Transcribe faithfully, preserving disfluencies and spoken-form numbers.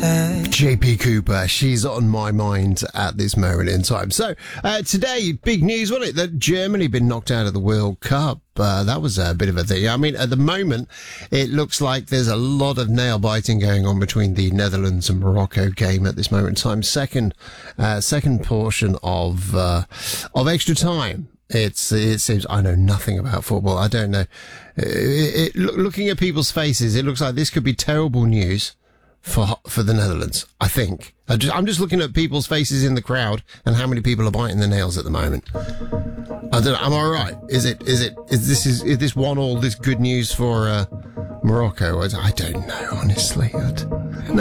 say. J P Cooper, she's on my mind at this moment in time. So, uh, today, big news, wasn't it, that Germany been knocked out of the World Cup. Uh, that was a bit of a thing. I mean, at the moment, it looks like there's a lot of nail biting going on between the Netherlands and Morocco game at this moment in time. Second, uh, second portion of, uh, of extra time. It's, it seems, I know nothing about football. I don't know. It, it, looking at people's faces, it looks like this could be terrible news for, for the Netherlands, I think. I just, I'm just looking at people's faces in the crowd and how many people are biting their nails at the moment. I don't know. Am I right? Is it, is it, is this, is, is this one all this good news for, uh, Morocco? I don't know, honestly. I don't know.